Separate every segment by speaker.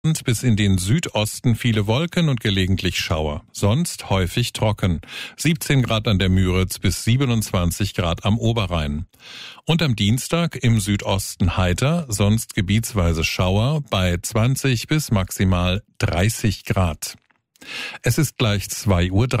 Speaker 1: bis in den Südosten viele Wolken und gelegentlich Schauer. Sonst häufig trocken. 17 Grad an der Müritz bis 27 Grad am Oberrhein. Und am Dienstag im Südosten heiter, sonst gebietsweise Schauer bei 20 bis maximal 30 Grad. Es ist gleich 2:03 Uhr.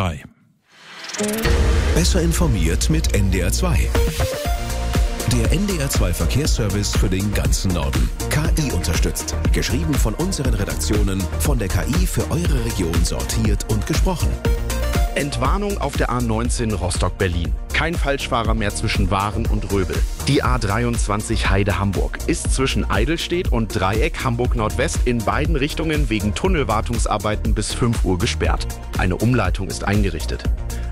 Speaker 2: Besser informiert mit NDR 2. Der NDR 2 Verkehrsservice für den ganzen Norden. KI unterstützt. Geschrieben von unseren Redaktionen, von der KI für eure Region sortiert und gesprochen.
Speaker 3: Entwarnung auf der A19 Rostock-Berlin. Kein Falschfahrer mehr zwischen Waren und Röbel. Die A23 Heide-Hamburg ist zwischen Eidelstedt und Dreieck Hamburg-Nordwest in beiden Richtungen wegen Tunnelwartungsarbeiten bis 5 Uhr gesperrt. Eine Umleitung ist eingerichtet.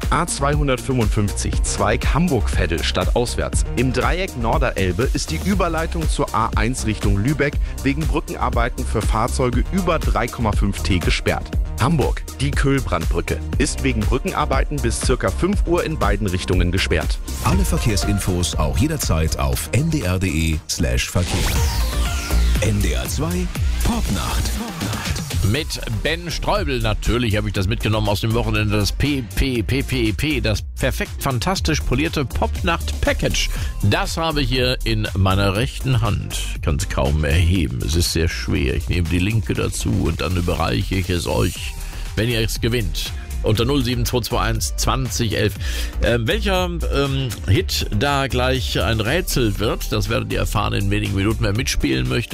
Speaker 3: A255 Zweig Hamburg-Veddel stadtauswärts. Im Dreieck Norderelbe ist die Überleitung zur A1 Richtung Lübeck wegen Brückenarbeiten für Fahrzeuge über 3,5 T gesperrt. Hamburg, die Köhlbrandbrücke, ist wegen Brückenarbeiten bis ca. 5 Uhr in beiden Richtungen gesperrt.
Speaker 2: Alle Verkehrsinfos auch jederzeit auf ndr.de/Verkehr. NDR 2 Popnacht.
Speaker 4: Mit Ben Streubel. Natürlich habe ich das mitgenommen aus dem Wochenende. Das PPPPP, das perfekt fantastisch polierte Popnacht-Package. Das habe ich hier in meiner rechten Hand. Ich kann es kaum erheben. Es ist sehr schwer. Ich nehme die linke dazu und dann überreiche ich es euch, wenn ihr es gewinnt. Unter 07221 2011. Welcher Hit da gleich ein Rätsel wird, das werdet ihr erfahren in wenigen Minuten. Wer mitspielen möchte,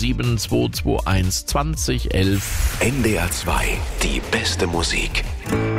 Speaker 4: 07221 2011.
Speaker 2: NDR 2, die beste Musik.